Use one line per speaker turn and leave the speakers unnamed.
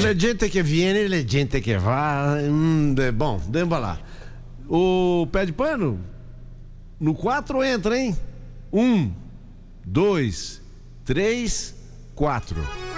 C'è gente che viene e gente che va. Bom, vamos lá. O pé de pano, no 4 entra, hein? 1, 2, 3, 4.